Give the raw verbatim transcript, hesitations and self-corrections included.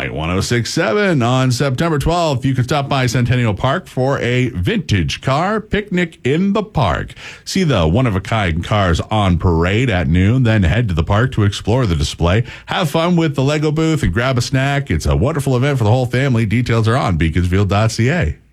Light one oh six point seven. On September twelfth, you can stop by Centennial Park for a vintage car picnic in the park. See the one-of-a-kind cars on parade at noon, then head to the park to explore the display. Have fun with the Lego booth and grab a snack. It's a wonderful event for the whole family. Details are on beaconsfield dot c a.